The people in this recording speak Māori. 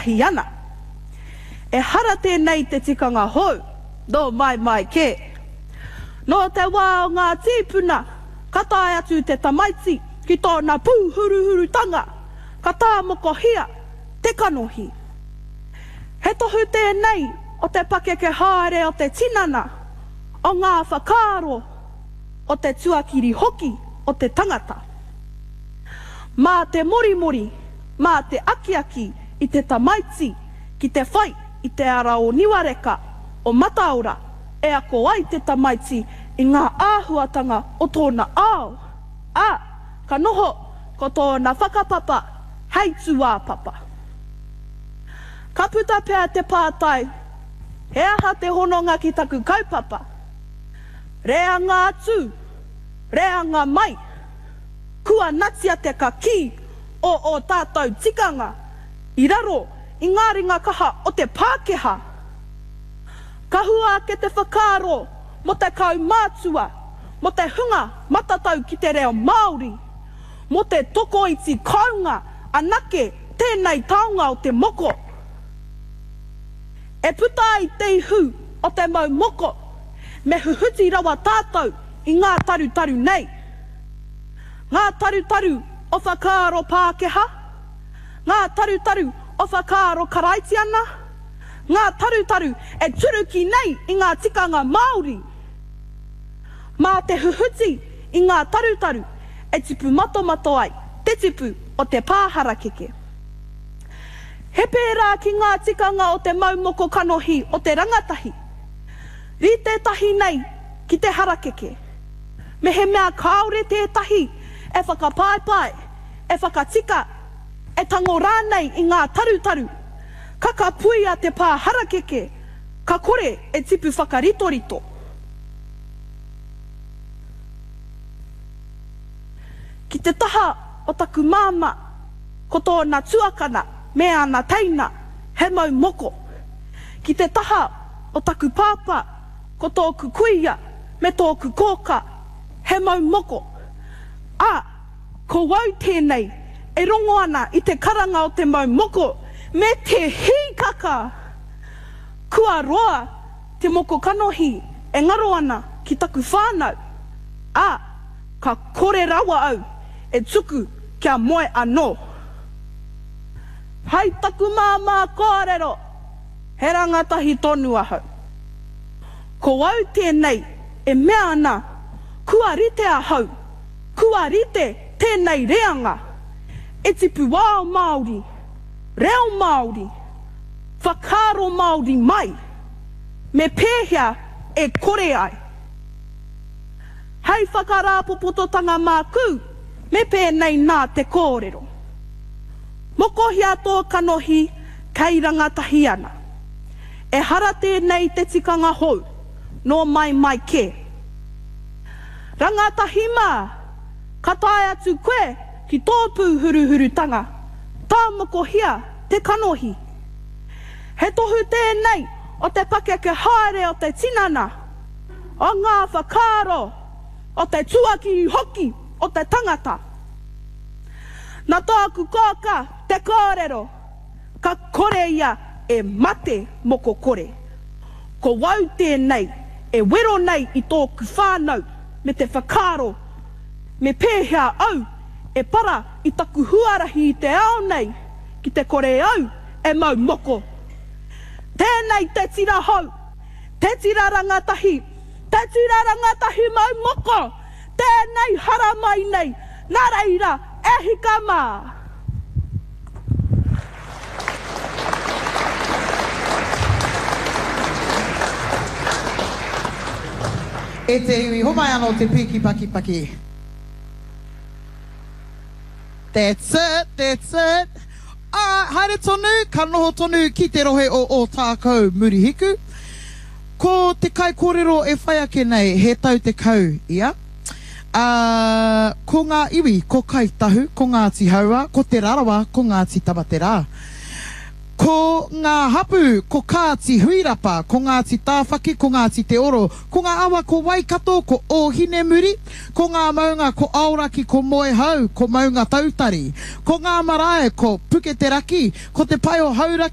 tahi ana. E hara tēnei te tikanga hou, no mai ke. No te wā o ngā tīpuna, katai atu te tamaiti, ki tōna pūhuruhurutanga, ka tā moko hia, te kanohi. He tohu tēnei o te pakeke haere o te tinana, o ngā whakaaro, o te tuakiri hoki, o te tangata. Mā te morimori, mā te akiaki, i te tamaiti, ki te whai, i te ara o niwareka, o mataura, e ako ai te tamaiti, i ngā āhuatanga o tōna ao. Ka noho, ko tōna whakapapa, hei tuā papa. Ka puta pēr te pātai, he aha te hononga ki taku kaupapa. Rea ngā atu, rea ngā mai, kua natia te ka ki o tātou tikanga, i raro i ngā ringa kaha o te Pākehā. Ka hua ke te whakaaro mo te kau mātua, mo te hunga matatau ki te reo Māori, mo te toko iti kaunga anake tēnei taonga o te moko. E puta i te ihu o te mau moko, me huhuti rawa tātou i ngā tarutaru nei. Ngā tarutaru o whakaaro Pākehā, ngā tarutaru o whakaaro Karaitiana, ngā tarutaru e turuki nei i ngā tikanga Māori. Mā te huhuti i ngā tarutaru e tipu mato ai, te tipu o te pāhara keke. He pērā ki ngā tikanga o te maumoko kanohi o te rangatahi. Ri tētahi nei ki te harakeke. Me he mea kaore tētahi e whakapaipai, e whakatika, e tango rānei i ngā tarutaru. Ka ka pui a te pā harakeke, ka kore e tipu whakaritorito. Ki te taha o taku māma, ko tōna tuakana, me ana teina, he mau moko. Ki te taha o taku pāpā, ko tōku kuia, me tōku kōka, he mau moko. Ko wau tēnei, e rongo ana i te karanga o te mau moko, me te hīkaka. Kua roa, te moko kanohi, e ngaro ana ki taku whānau. Ka kore rawa au, e tuku kia moe anō. Hei taku māmā kōrero, he rangatahi tonu ahau. Ko wau tēnei, e mea ana, kua rite ahau, kua rite tēnei reanga, e tipu wāo Māori, reo Māori, whakaaro Māori mai, me pēhea e kore ai. Hei whakarāpopototanga māku, me pēnei nā te kōrero. Mokohia tō kanohi, kei rangatahi ana. E hara tēnei te tikanga hou, no mai ke. Rangatahi mā, ka tae atu koe ki tōpū huruhurutanga, tā mokohia te kanohi. He tohu tēnei o te pakeke haere o te tinana, o ngā whakaaro, o te tuakiri hoki, o te tangata. Nā tōku kōka, te kōrero, ka kore ia e mate moko kore. Ko wau tēnei, e wero nei i tōku whānau, me te whakaaro, me pēhea au, e para i taku huarahi i te ao nei, ki te kore au, e mau moko. Tēnei te tira hau, te tira rangatahi mau moko, tēnei hara mai nei, nā reira, e hika mā. E te iwi, homai anō te piki paki. That's it. Haere tonu, ka noho tonu ki te rohe o tākou murihiku. Ko te kai kōrero e whai ake nei, he tau te kau, ia. Ko ngā iwi, ko kai tahu, ko Ngāti Haua, ko te rarawa, ko Ngāti Tabatera. Ko ngā hapu, ko Kāti Huirapa, ko Ngāti Tāwhaki, ko Ngāti Te Oro, ko ngā awa, ko Waikato, ko Ohine Muri, ko ngā maunga, ko Aoraki, ko Moehau, ko maunga Tautari, ko ngā marae, ko Puketeraki, ko te pai o Hauraki,